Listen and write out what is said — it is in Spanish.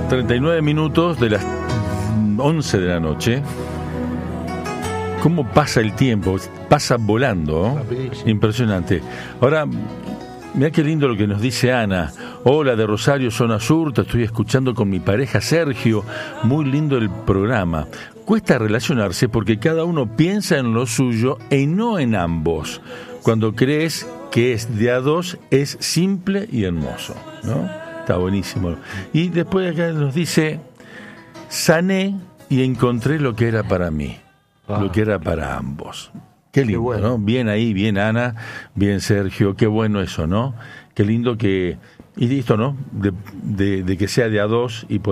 39 minutos de las 11 de la noche. ¿Cómo pasa el tiempo? Pasa volando, ¿no? Impresionante. Ahora, mirá qué lindo lo que nos dice Ana. Hola, de Rosario, zona sur, te estoy escuchando con mi pareja Sergio. Muy lindo el programa. Cuesta relacionarse porque cada uno piensa en lo suyo y no en ambos. Cuando crees que es de a dos, es simple y hermoso, ¿no? Está buenísimo. Y después acá nos dice, sané y encontré lo que era para mí, lo que era para ambos. Qué lindo, qué bueno, ¿no? Bien ahí, bien Ana, bien Sergio, qué bueno eso, ¿no? Qué lindo que, y esto, ¿no? De que sea de a dos y poder